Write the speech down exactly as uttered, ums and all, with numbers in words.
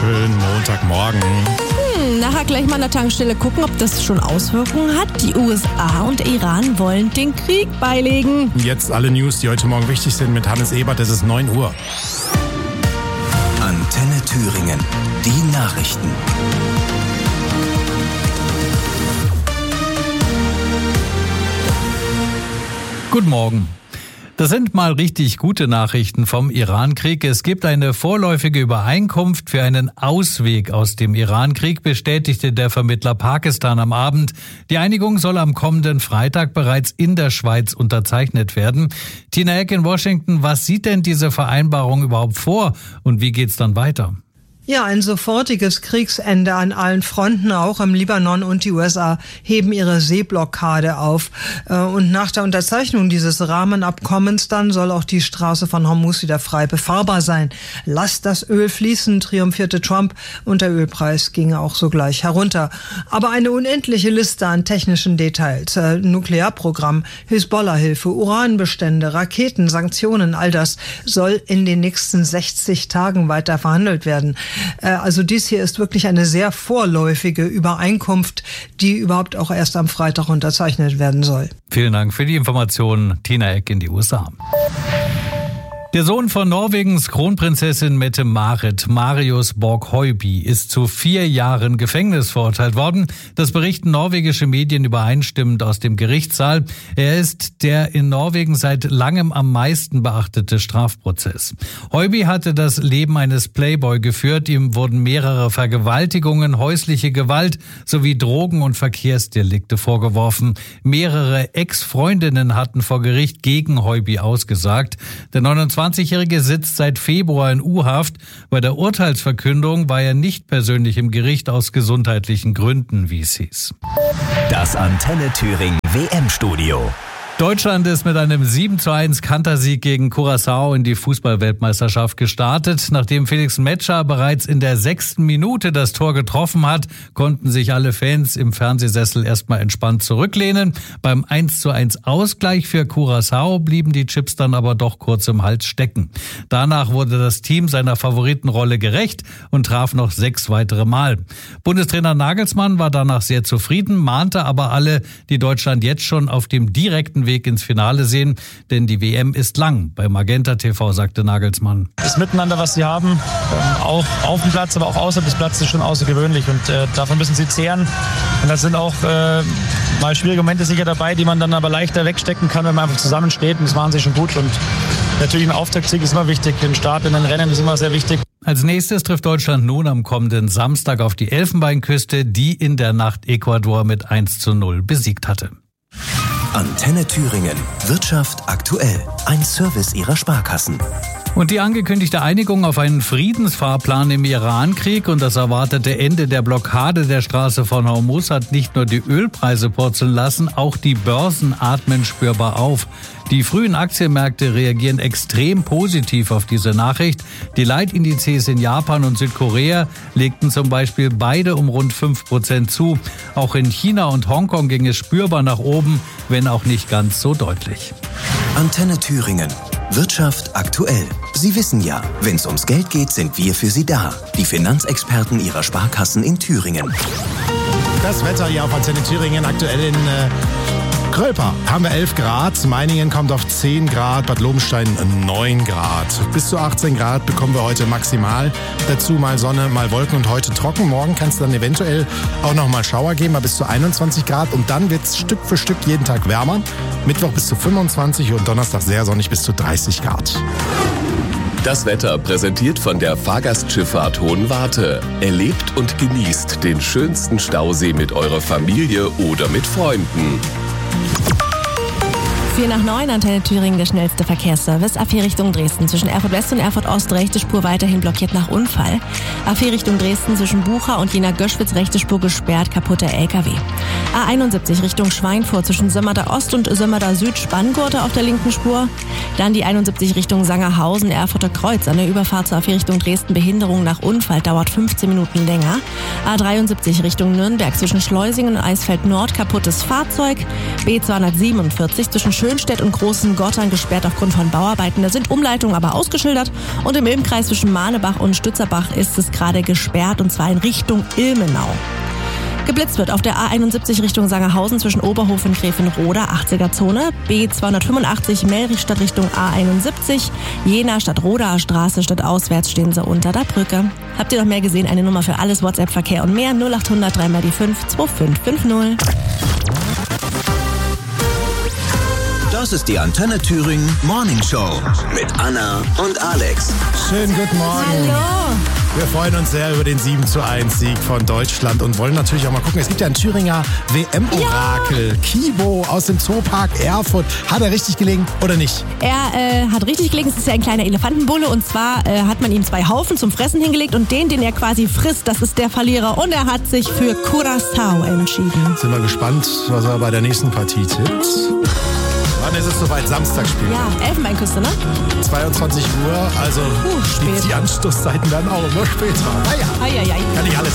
schönen Montagmorgen. Hm, nachher gleich mal an der Tankstelle gucken, ob das schon Auswirkungen hat. Die U S A und Iran wollen den Krieg beilegen. Jetzt alle News, die heute Morgen wichtig sind mit Hannes Ebert. Es ist neun Uhr. Antenne Thüringen. Die Nachrichten. Guten Morgen. Das sind mal richtig gute Nachrichten vom Iran-Krieg. Es gibt eine vorläufige Übereinkunft für einen Ausweg aus dem Iran-Krieg, bestätigte der Vermittler Pakistan am Abend. Die Einigung soll am kommenden Freitag bereits in der Schweiz unterzeichnet werden. Tina Eck in Washington, was sieht denn diese Vereinbarung überhaupt vor und wie geht's dann weiter? Ja, ein sofortiges Kriegsende an allen Fronten, auch im Libanon, und die U S A heben ihre Seeblockade auf. Und nach der Unterzeichnung dieses Rahmenabkommens dann soll auch die Straße von Hormuz wieder frei befahrbar sein. Lasst das Öl fließen, triumphierte Trump, und der Ölpreis ging auch sogleich herunter. Aber eine unendliche Liste an technischen Details, äh, Nuklearprogramm, Hisbollah-Hilfe, Uranbestände, Raketen, Sanktionen, all das soll in den nächsten sechzig Tagen weiter verhandelt werden. Also dies hier ist wirklich eine sehr vorläufige Übereinkunft, die überhaupt auch erst am Freitag unterzeichnet werden soll. Vielen Dank für die Informationen, Tina Eck in die U S A. Der Sohn von Norwegens Kronprinzessin Mette-Marit, Marius Borg-Høiby, ist zu vier Jahren Gefängnis verurteilt worden. Das berichten norwegische Medien übereinstimmend aus dem Gerichtssaal. Er ist der in Norwegen seit langem am meisten beachtete Strafprozess. Høiby hatte das Leben eines Playboy geführt. Ihm wurden mehrere Vergewaltigungen, häusliche Gewalt sowie Drogen- und Verkehrsdelikte vorgeworfen. Mehrere Ex-Freundinnen hatten vor Gericht gegen Høiby ausgesagt. Der neunundzwanzigjährige sitzt seit Februar in U-Haft. Bei der Urteilsverkündung war er nicht persönlich im Gericht aus gesundheitlichen Gründen, wie es hieß. Das Antenne Thüringen W M-Studio. Deutschland ist mit einem sieben zu eins Kantersieg gegen Curaçao in die Fußball-Weltmeisterschaft gestartet. Nachdem Felix Metscher bereits in der sechsten Minute das Tor getroffen hat, konnten sich alle Fans im Fernsehsessel erstmal entspannt zurücklehnen. Beim eins zu eins Ausgleich für Curaçao blieben die Chips dann aber doch kurz im Hals stecken. Danach wurde das Team seiner Favoritenrolle gerecht und traf noch sechs weitere Mal. Bundestrainer Nagelsmann war danach sehr zufrieden, mahnte aber alle, die Deutschland jetzt schon auf dem direkten Weg ins Finale sehen, denn die W M ist lang. Bei Magenta T V sagte Nagelsmann. Das Miteinander, was sie haben, ähm, auch auf dem Platz, aber auch außerhalb des Platzes, ist schon außergewöhnlich und äh, davon müssen sie zehren. Und da sind auch äh, mal schwierige Momente sicher dabei, die man dann aber leichter wegstecken kann, wenn man einfach zusammensteht, und das machen sie schon gut. Und natürlich ein Auftaktsieg ist immer wichtig, ein Start in den Rennen ist immer sehr wichtig. Als nächstes trifft Deutschland nun am kommenden Samstag auf die Elfenbeinküste, die in der Nacht Ecuador mit eins zu null besiegt hatte. Antenne Thüringen. Wirtschaft aktuell. Ein Service Ihrer Sparkassen. Und die angekündigte Einigung auf einen Friedensfahrplan im Iran-Krieg und das erwartete Ende der Blockade der Straße von Hormuz hat nicht nur die Ölpreise purzeln lassen, auch die Börsen atmen spürbar auf. Die frühen Aktienmärkte reagieren extrem positiv auf diese Nachricht. Die Leitindizes in Japan und Südkorea legten zum Beispiel beide um rund fünf Prozent zu. Auch in China und Hongkong ging es spürbar nach oben, wenn auch nicht ganz so deutlich. Antenne Thüringen. Wirtschaft aktuell. Sie wissen ja, wenn es ums Geld geht, sind wir für Sie da. Die Finanzexperten Ihrer Sparkassen in Thüringen. Das Wetter hier auf Antenne Thüringen aktuell in äh, Grölper haben wir elf Grad, Meiningen kommt auf zehn Grad, Bad Lobenstein neun Grad. Bis zu achtzehn Grad bekommen wir heute maximal. Dazu mal Sonne, mal Wolken und heute trocken. Morgen kann es dann eventuell auch noch mal Schauer geben, aber bis zu einundzwanzig Grad. Und dann wird es Stück für Stück jeden Tag wärmer. Mittwoch bis zu fünfundzwanzig und Donnerstag sehr sonnig bis zu dreißig Grad. Das Wetter präsentiert von der Fahrgastschifffahrt Hohenwarte. Erlebt und genießt den schönsten Stausee mit eurer Familie oder mit Freunden. vier nach neun, Antenne Thüringen, der schnellste Verkehrsservice. A vier Richtung Dresden zwischen Erfurt West und Erfurt Ost, rechte Spur weiterhin blockiert nach Unfall. A vier Richtung Dresden zwischen Bucha und Jena-Göschwitz, rechte Spur gesperrt, kaputter L K W. A einundsiebzig Richtung Schweinfurt zwischen Sömmerda Ost und Sömmerda Süd, Spanngurte auf der linken Spur. Dann die einundsiebzig Richtung Sangerhausen, Erfurter Kreuz an der Überfahrt zur A vier Richtung Dresden, Behinderung nach Unfall, dauert fünfzehn Minuten länger. A dreiundsiebzig Richtung Nürnberg zwischen Schleusingen und Eisfeld Nord, kaputtes Fahrzeug. B zweihundertsiebenundvierzig zwischen Schönstedt und Großen Gottern gesperrt aufgrund von Bauarbeiten. Da sind Umleitungen aber ausgeschildert. Und im Ilmkreis zwischen Mahnebach und Stützerbach ist es gerade gesperrt, und zwar in Richtung Ilmenau. Geblitzt wird auf der A einundsiebzig Richtung Sangerhausen zwischen Oberhof und Gräfenroda, achtziger-Zone, B zweihundertfünfundachtzig Melrichstadt Richtung A einundsiebzig, Jena statt Rodaer Straße statt auswärts stehen sie unter der Brücke. Habt ihr noch mehr gesehen? Eine Nummer für alles, WhatsApp-Verkehr und mehr, null acht hundert drei mal die fünf zwei fünf fünf null. Das ist die Antenne Thüringen Morning Show mit Anna und Alex. Schönen guten Morgen. Hallo. Wir freuen uns sehr über den sieben zu eins Sieg von Deutschland und wollen natürlich auch mal gucken. Es gibt ja ein Thüringer W M-Orakel. Ja. Kibo aus dem Zoopark Erfurt. Hat er richtig gelegen oder nicht? Er äh, hat richtig gelegen. Es ist ja ein kleiner Elefantenbulle. Und zwar äh, hat man ihm zwei Haufen zum Fressen hingelegt. Und den, den er quasi frisst, das ist der Verlierer. Und er hat sich für Curaçao entschieden. Sind wir gespannt, was er bei der nächsten Partie tippt. Wann ist es soweit? Samstagspiel. Ja, Elfenbeinküste, ne? zweiundzwanzig Uhr, also uh, die, die Anstoßzeiten werden auch immer später. Naja, ei, ei, ei. Kann nicht alles